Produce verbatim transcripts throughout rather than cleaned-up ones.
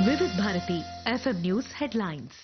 Vividh Bharati FM news headlines.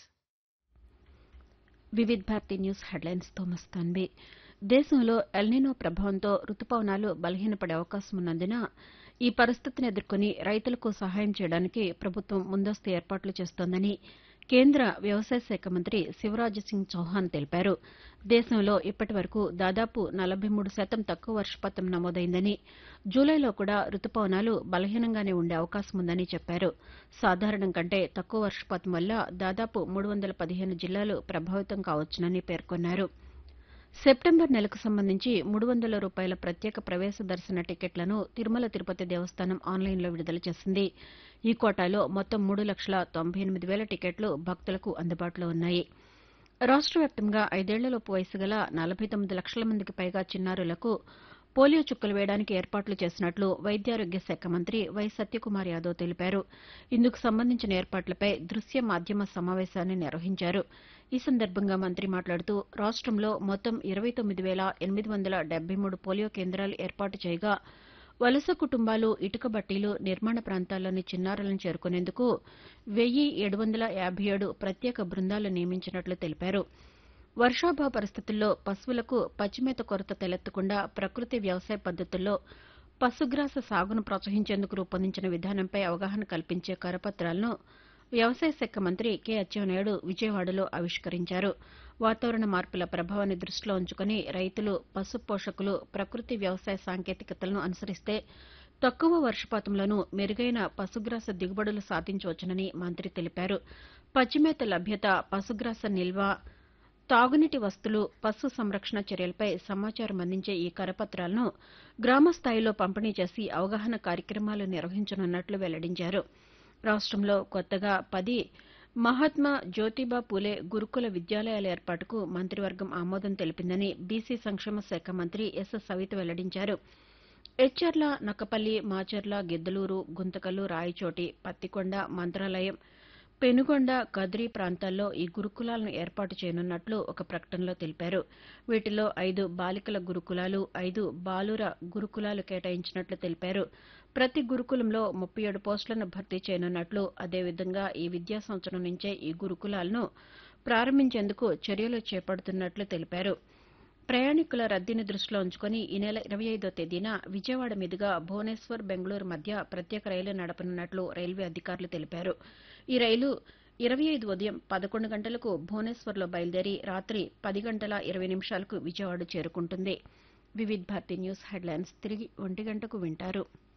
Vividh Bharati news headlines తో మస్తాన్వి. దేశంలో El Niño ప్రభావంతో రుతుపవనాలు బలహీనపడే అవకాశం ఉన్నందున ఈ పరిస్థితిని ఎదుర్కొని రైతులకు సహాయం చేయడానికి ప్రభుత్వం ముందస్తు ఏర్పాట్లు చేస్తోందని కేంద్ర వ్యవసాయ శాఖ మంత్రి శివరాజ్ సింగ్ చౌహాన్ తెలిపారు. దేశంలో ఇప్పటి వరకు దాదాపు నలభై మూడు శాతం తక్కువ వర్షపాతం నమోదైందని, జూలైలో కూడా రుతుపవనాలు బలహీనంగానే ఉండే అవకాశం ఉందని చెప్పారు. సాధారణం కంటే తక్కువ వర్షపాతం వల్ల దాదాపు మూడు వందల పదిహేను జిల్లాలు ప్రభావితం కావచ్చునని పేర్కొన్నారు. సెప్టెంబర్ నెలకు సంబంధించి మూడు వందల రూపాయల ప్రత్యేక ప్రవేశ దర్శన టికెట్లను తిరుమల తిరుపతి దేవస్థానం ఆన్లైన్లో విడుదల చేసింది. ఈ కోటాలో మొత్తం మూడు లక్షల తొంభై ఎనిమిది వేల టికెట్లు భక్తులకు అందుబాటులో ఉన్నాయి. రాష్ట వ్యాప్తంగా ఐదేళ్లలోపు వయసు గల నలభై తొమ్మిది లక్షల మందికి పైగా చిన్నారులకు పోలియో చుక్కలు వేయడానికి ఏర్పాట్లు చేసినట్లు వైద్యారోగ్య శాఖ మంత్రి వై సత్యకుమార్ యాదవ్ తెలిపారు. ఇందుకు సంబంధించిన ఏర్పాట్లపై దృశ్య మాధ్యమ సమావేశాన్ని నిర్వహించారు. ఈ సందర్భంగా మంత్రి మాట్లాడుతూ రాష్టంలో మొత్తం ఇరవై తొమ్మిది వేల ఎనిమిది వందల డెబ్బై మూడు పోలియో కేంద్రాలు ఏర్పాటు చేయగా వలస కుటుంబాలు, ఇటుక బట్టీలు, నిర్మాణ ప్రాంతాల్లోని చిన్నారులను చేరుకునేందుకు వెయ్యి ఏడు వందల యాభై ఏడు ప్రత్యేక బృందాలు నియమించినట్లు తెలిపారు. వర్షాభావ పరిస్థితుల్లో పశువులకు పచ్చిమేత కొరత తలెత్తకుండా ప్రకృతి వ్యవసాయ పద్దతుల్లో పశుగ్రాస సాగును ప్రోత్సహించేందుకు రూపొందించిన విధానంపై అవగాహన కల్పించే కరపత్రాలను వ్యవసాయ శాఖ మంత్రి కె అచ్చెన్నాయుడు విజయవాడలో ఆవిష్కరించారు. వాతావరణ మార్పుల ప్రభావాన్ని దృష్టిలో ఉంచుకుని రైతులు, పశు పోషకులు ప్రకృతి వ్యవసాయ సాంకేతికతలను అనుసరిస్తే తక్కువ వర్షపాతంలోనూ మెరుగైన పశుగ్రాస దిగుబడులు సాధించవచ్చునని మంత్రి తెలిపారు. పచ్చిమేత లభ్యత, పశుగ్రాస నిల్వ, తాగునీటి వసతులు, పశు సంరక్షణ చర్యలపై సమాచారం అందించే ఈ కరపత్రాలను గ్రామ స్థాయిలో పంపిణీ చేసి అవగాహన కార్యక్రమాలు నిర్వహించనున్నట్లు వెల్లడించారు. రాష్టంలో కొత్తగా పది మహాత్మా జ్యోతిబా పూలే గురుకుల విద్యాలయాల ఏర్పాటుకు మంత్రివర్గం ఆమోదం తెలిపిందని బీసీ సంక్షేమ శాఖ మంత్రి ఎస్ సవిత వెల్లడించారు. ఎచ్చెర్ల, నక్కపల్లి, మాచర్ల, గిద్దలూరు, గుంతకల్లు, రాయచోటి, పత్తికొండ, మంత్రాలయం, పెనుగొండ, కదిరి ప్రాంతాల్లో ఈ గురుకులాలను ఏర్పాటు చేయనున్నట్లు ఒక ప్రకటనలో తెలిపారు. వీటిలో ఐదు బాలికల గురుకులాలు, ఐదు బాలుర గురుకులాలు కేటాయించినట్లు తెలిపారు. ప్రతి గురుకులంలో ముప్పై ఏడు పోస్టులను భర్తీ చేయనున్నట్లు, అదేవిధంగా ఈ విద్యా సంవత్సరం నుంచే ఈ గురుకులాలను ప్రారంభించేందుకు చర్యలు చేపడుతున్నట్లు తెలిపారు. ప్రయాణికుల రద్దీని దృష్టిలో ఉంచుకుని ఈ నెల ఇరవై ఐదో తేదీన విజయవాడ మీదుగా భువనేశ్వర్, బెంగళూరు మధ్య ప్రత్యేక రైలు నడపనున్నట్లు రైల్వే అధికారులు తెలిపారు. ఈ రైలు ఇరవై ఐదు ఉదయం పదకొండు గంటలకు భువనేశ్వర్లో బయలుదేరి రాత్రి పది గంటల ఇరవై నిమిషాలకు విజయవాడ చేరుకుంటుంది. వివిధ్ భారతి న్యూస్ హెడ్లైన్స్ తిరిగి ఒంటి గంటకు వింటారు.